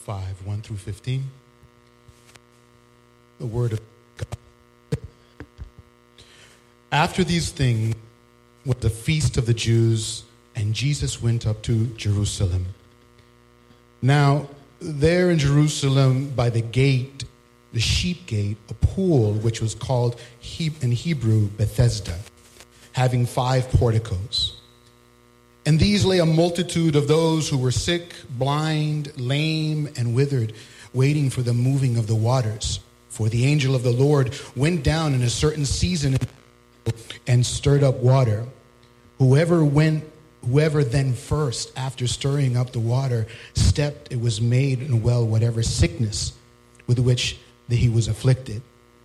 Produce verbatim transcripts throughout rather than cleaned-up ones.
five, one through fifteen. The word of God. After these things was the feast of the Jews, and Jesus went up to Jerusalem. Now, there in Jerusalem by the gate, the sheep gate, a pool which was called in Hebrew Bethesda, having five porticos. And these lay a multitude of those who were sick, blind, lame, and withered, waiting for the moving of the waters. For the angel of the Lord went down in a certain season and stirred up water. Whoever went, whoever then first, after stirring up the water, stepped, it was made in well whatever sickness with which he was afflicted.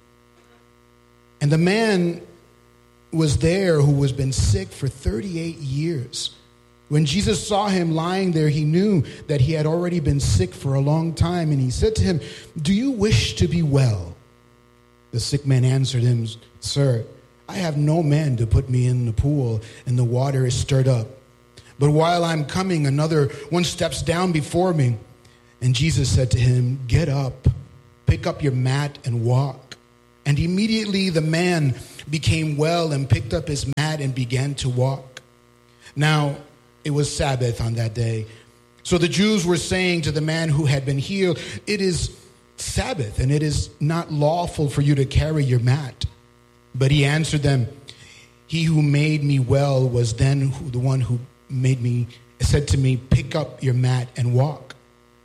And the man was there who was been sick for thirty-eight years. When Jesus saw him lying there, he knew that he had already been sick for a long time, and he said to him, "Do you wish to be well?" The sick man answered him, "Sir, I have no man to put me in the pool, and the water is stirred up. But while I'm coming, another one steps down before me." And Jesus said to him, "Get up, pick up your mat and walk." And immediately the man became well and picked up his mat and began to walk. Now, it was Sabbath on that day. So the Jews were saying to the man who had been healed, "It is Sabbath, and it is not lawful for you to carry your mat." But he answered them, "He who made me well was then who, the one who made me, said to me, 'Pick up your mat and walk.'"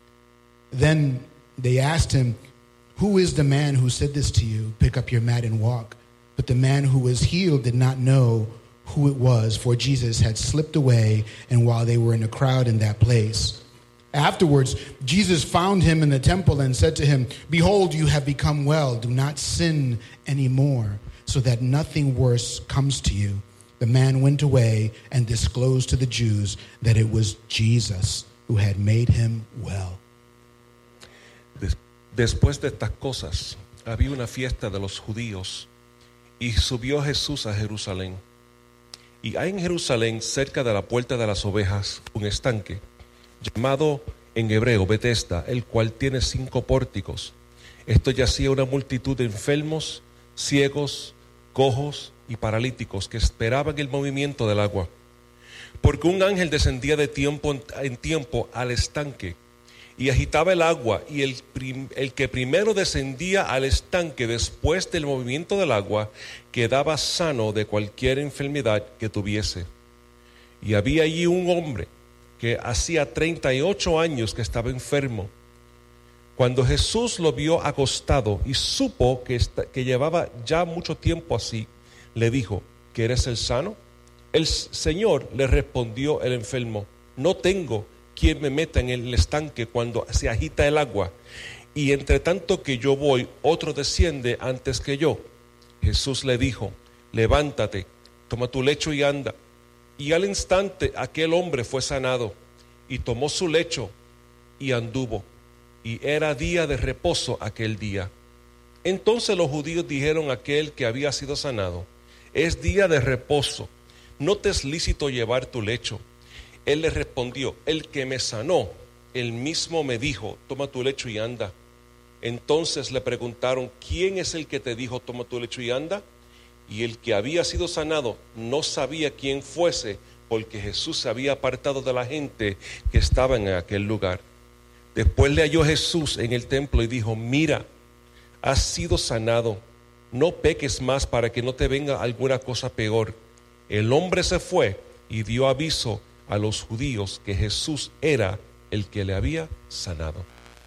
Then they asked him, "Who is the man who said this to you, 'Pick up your mat and walk'?" But the man who was healed did not know who it was, for Jesus had slipped away, and while they were in a crowd in that place. Afterwards, Jesus found him in the temple and said to him, "Behold, you have become well. Do not sin anymore, so that nothing worse comes to you." The man went away and disclosed to the Jews that it was Jesus who had made him well. Después de estas cosas, había una fiesta de los judíos, y subió Jesús a Jerusalén. Y hay en Jerusalén, cerca de la puerta de las ovejas, un estanque, llamado en hebreo Bethesda, el cual tiene cinco pórticos. Esto yacía una multitud de enfermos, ciegos, cojos y paralíticos que esperaban el movimiento del agua. Porque un ángel descendía de tiempo en tiempo al estanque y agitaba el agua, y el, prim, el que primero descendía al estanque después del movimiento del agua quedaba sano de cualquier enfermedad que tuviese. Y había allí un hombre que hacía treinta y ocho años que estaba enfermo. Cuando Jesús lo vio acostado y supo que, esta, que llevaba ya mucho tiempo así, le dijo, ¿quieres ser sano? El Señor le respondió el enfermo, no tengo quien me meta en el estanque cuando se agita el agua, y entre tanto que yo voy, otro desciende antes que yo. Jesús le dijo, levántate, toma tu lecho y anda. Y al instante aquel hombre fue sanado, y tomó su lecho y anduvo. Y era día de reposo aquel día. Entonces los judíos dijeron a aquel que había sido sanado, es día de reposo, no te es lícito llevar tu lecho. Él le respondió, el que me sanó, él mismo me dijo, toma tu lecho y anda. Entonces le preguntaron, ¿quién es el que te dijo, toma tu lecho y anda? Y el que había sido sanado no sabía quién fuese, porque Jesús se había apartado de la gente que estaba en aquel lugar. Después le halló Jesús en el templo y dijo, mira, has sido sanado, no peques más para que no te venga alguna cosa peor. El hombre se fue y dio aviso a los judíos que Jesús era el que le había sanado.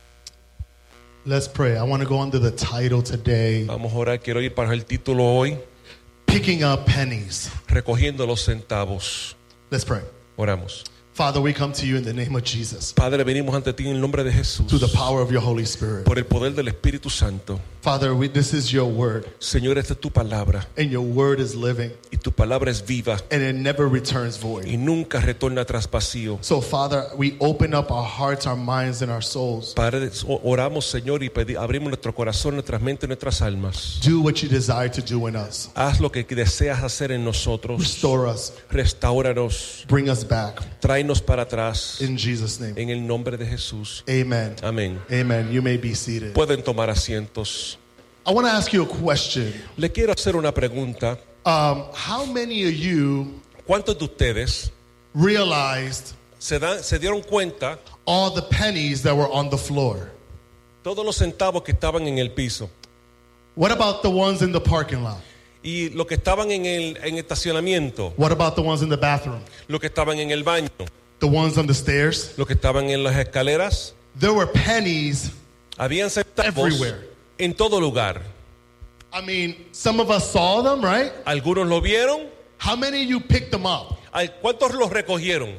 Let's pray. I want to go under the title today. Vamos a orar, quiero ir para el título hoy. Picking up pennies. Recogiendo los centavos. Let's pray. Oramos. Father, we come to you in the name of Jesus. Padre, venimos ante ti en el nombre de Jesús. Through the power of your Holy Spirit. Por el poder del Espíritu Santo. Father, we, this is your word. Señor, esta es tu palabra. And your word is living. Y tu palabra es viva. And it never returns void. Y nunca retorna tras vacío. So, Father, we open up our hearts, our minds, and our souls. Padre, oramos, Señor, y pedi, abrimos nuestro corazón, nuestras mentes, nuestras almas. Do what you desire to do in us. Haz lo que deseas hacer en nosotros. Restore us. Restáuranos. Bring us back. Trae tráenos para atrás in Jesus' name. en el nombre de Jesús. Amen. Amén. Amen. You may be seated. Pueden tomar asientos. I want to ask you a question. Le quiero hacer una pregunta. Um, how many of you ¿Cuántos de ustedes realized se, dan, se dieron cuenta all the pennies that were on the floor? todos los centavos que estaban en el piso What about the ones in the parking lot? y los que estaban en el en estacionamiento, What about the ones in the bathroom? los que estaban en el baño, The ones on the stairs? los que estaban en las escaleras? There were pennies. Habían centavos Everywhere. en todo lugar. I mean, some of us saw them, right? Algunos lo vieron. How many of you picked them up? Ay, ¿cuántos los recogieron?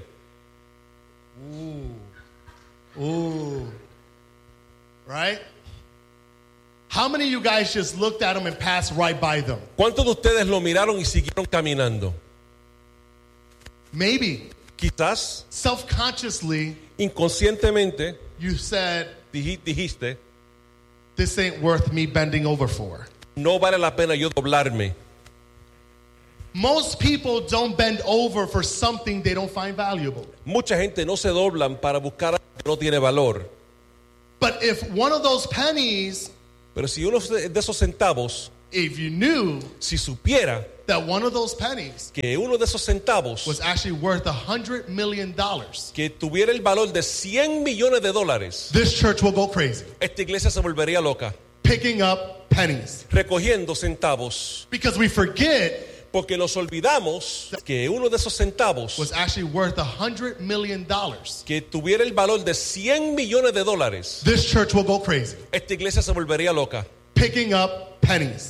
Ooh. Right? How many of you guys just looked at them and passed right by them? ¿Cuántos de ustedes lo miraron y siguieron caminando? Maybe. Quizás Self-consciously, inconscientemente you said, dij- dijiste, this ain't worth me bending over for. no vale la pena yo doblarme. Most people don't bend over for something they don't find valuable. Mucha gente no se doblan para buscar algo que no tiene valor. But if one of those pennies, Pero si uno de esos centavos, if you knew si supiera that one of those pennies que uno de esos centavos was actually worth a hundred million dollars, que tuviera el valor de cien millones de dólares, this church will go crazy esta iglesia se volvería loca, picking up pennies. recogiendo centavos, Because we forget porque nos olvidamos que uno de esos centavos was actually worth a hundred million dollars. que tuviera el valor de cien millones de dólares, This church will go crazy esta iglesia se volvería loca, picking up pennies.